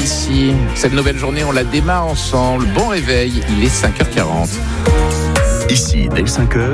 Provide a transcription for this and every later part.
ici. Cette nouvelle journée, on la démarre ensemble. Bon réveil, il est 5h40. Ici, dès 5h,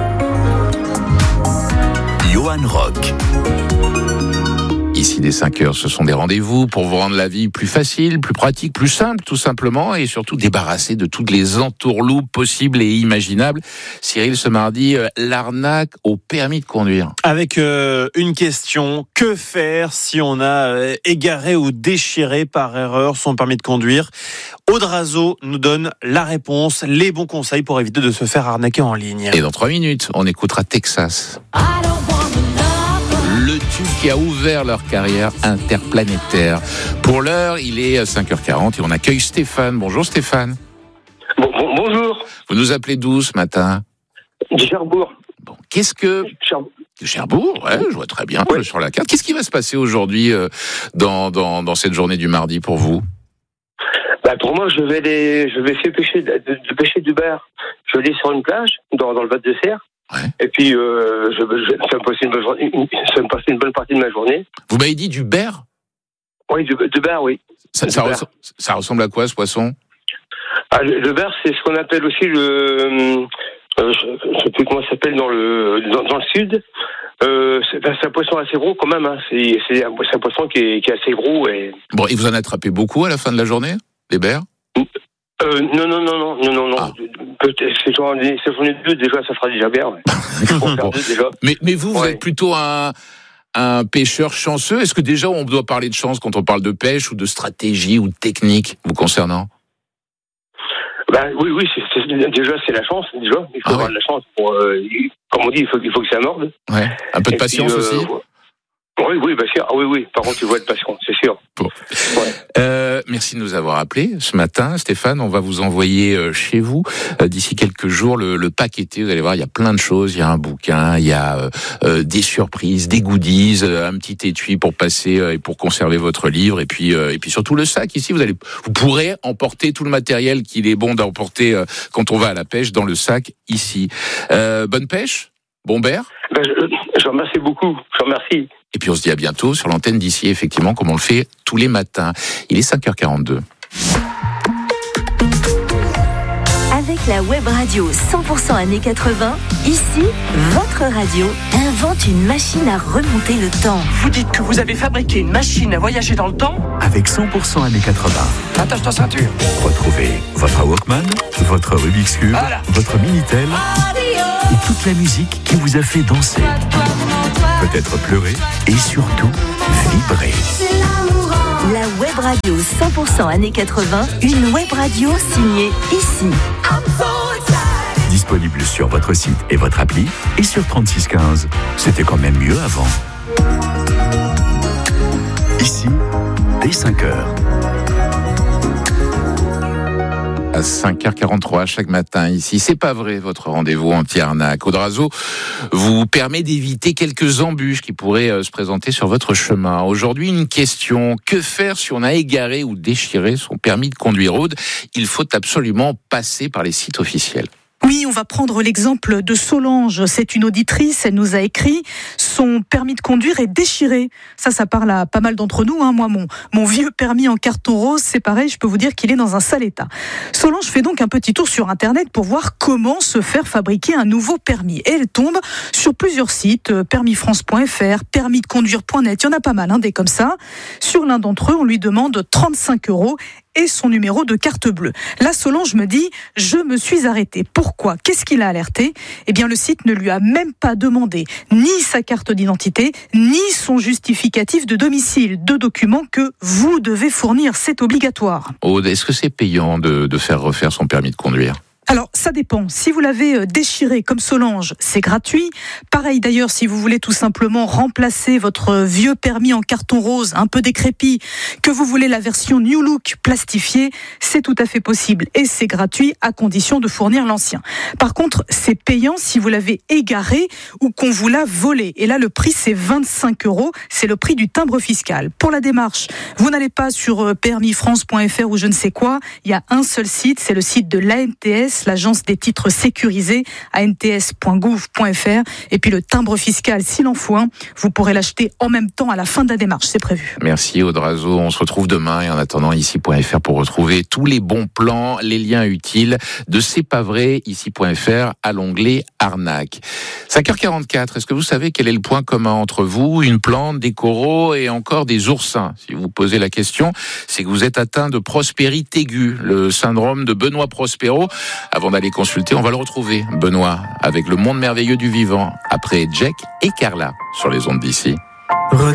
Johan Rock. Ici, dès 5h, ce sont des rendez-vous pour vous rendre la vie plus facile, plus pratique, plus simple, tout simplement, et surtout débarrasser de toutes les entourloupes possibles et imaginables. Cyril, ce mardi, l'arnaque au permis de conduire. Avec une question, que faire si on a égaré ou déchiré par erreur son permis de conduire ? Aude Razo nous donne la réponse, les bons conseils pour éviter de se faire arnaquer en ligne. Et dans 3 minutes, on écoutera Texas. Le tube qui a ouvert leur carrière interplanétaire. Pour l'heure, il est 5h40 et on accueille Stéphane. Bonjour Stéphane. Bonjour. Vous nous appelez d'où ce matin ? De Cherbourg. Bon, qu'est-ce que... De Cherbourg, ouais, je vois très bien sur la carte. Qu'est-ce qui va se passer aujourd'hui dans cette journée du mardi pour vous ? Pour moi, je vais essayer de pêcher du bar. Je vais aller sur une plage, dans le Val de Serre. Ouais. Et puis, ça me passer une bonne partie de ma journée. Vous m'avez dit du ber ? Oui, du bar, oui. Ça ressemble à quoi, ce poisson ? Le bar, c'est ce qu'on appelle aussi le... je ne sais plus comment ça s'appelle dans le sud. C'est un poisson assez gros quand même. Hein. C'est un poisson qui est assez gros. Et... Bon, et vous en attrapez beaucoup à la fin de la journée, les bers ? Non. Ah. Peut-être, c'est journée 2, déjà, ça fera déjà bien. Ouais. Bon. Déjà. Mais vous êtes plutôt un pêcheur chanceux. Est-ce que déjà on doit parler de chance quand on parle de pêche ou de stratégie ou de technique vous concernant ? Oui, déjà c'est la chance. Déjà, il faut avoir de la chance pour, comme on dit, il faut que ça morde. Ouais. Un peu de patience aussi. Oui, bien sûr. Oui. Par contre, il faut être patient, c'est sûr. Bon. Ouais. Merci de nous avoir appelés ce matin, Stéphane. On va vous envoyer chez vous d'ici quelques jours le pack été. Vous allez voir, il y a plein de choses. Il y a un bouquin, il y a des surprises, des goodies, un petit étui pour passer et pour conserver votre livre. Et puis surtout le sac ici. Vous pourrez emporter tout le matériel qu'il est bon d'emporter quand on va à la pêche dans le sac ici. Bonne pêche, bon ber. Je vous remercie beaucoup. Je vous remercie. Et puis on se dit à bientôt sur l'antenne d'ici, effectivement, comme on le fait tous les matins. Il est 5h42. Avec la web radio 100% années 80, ici, votre radio invente une machine à remonter le temps. Vous dites que vous avez fabriqué une machine à voyager dans le temps ? Avec 100% années 80. Attache ta ceinture. Retrouvez votre Walkman, votre Rubik's Cube, votre Minitel et toute la musique qui vous a fait danser, peut-être pleurer et surtout vibrer. La web radio 100% années 80, une web radio signée ici. Disponible sur votre site et votre appli et sur 3615. C'était quand même mieux avant. Ici, dès 5h. À 5h43 chaque matin ici. C'est pas vrai, votre rendez-vous anti-arnaque. Aude Razo vous permet d'éviter quelques embûches qui pourraient se présenter sur votre chemin. Aujourd'hui, une question. Que faire si on a égaré ou déchiré son permis de conduire? Aude, il faut absolument passer par les sites officiels. Oui, on va prendre l'exemple de Solange. C'est une auditrice, elle nous a écrit « Son permis de conduire est déchiré ». Ça parle à pas mal d'entre nous. Moi, mon vieux permis en carton rose, c'est pareil, je peux vous dire qu'il est dans un sale état. Solange fait donc un petit tour sur Internet pour voir comment se faire fabriquer un nouveau permis. Et elle tombe sur plusieurs sites, permisfrance.fr, permisdeconduire.net, il y en a pas mal, des comme ça. Sur l'un d'entre eux, on lui demande 35 € et son numéro de carte bleue. Là, Solange me dit « Je me suis arrêtée ». Pourquoi ? Qu'est-ce qui l'a alerté ? Eh bien, le site ne lui a même pas demandé ni sa carte d'identité, ni son justificatif de domicile. 2 documents que vous devez fournir, c'est obligatoire. Aude, est-ce que c'est payant de faire refaire son permis de conduire ? Alors, ça dépend. Si vous l'avez déchiré comme Solange, c'est gratuit. Pareil d'ailleurs, si vous voulez tout simplement remplacer votre vieux permis en carton rose, un peu décrépit, que vous voulez la version New Look plastifiée, c'est tout à fait possible. Et c'est gratuit à condition de fournir l'ancien. Par contre, c'est payant si vous l'avez égaré ou qu'on vous l'a volé. Et là, le prix, c'est 25 €. C'est le prix du timbre fiscal. Pour la démarche, vous n'allez pas sur permisfrance.fr ou je ne sais quoi. Il y a un seul site, c'est le site de l'ANTS. ANTS, l'agence des titres sécurisés, ants.gouv.fr. Et puis le timbre fiscal, s'il en faut un, vous pourrez l'acheter en même temps à la fin de la démarche, c'est prévu. Merci Audrazo, on se retrouve demain et en attendant ici.fr pour retrouver tous les bons plans, les liens utiles de C'est pas vrai, ici.fr à l'onglet arnaque. 5h44, est-ce que vous savez quel est le point commun entre vous, une plante, des coraux et encore des oursins? Si vous posez la question, c'est que vous êtes atteint de prospérite aiguë, le syndrome de Benoît Prospero. Avant d'aller consulter, on va le retrouver, Benoît, avec le monde merveilleux du vivant, après Jack et Carla sur les ondes d'ici.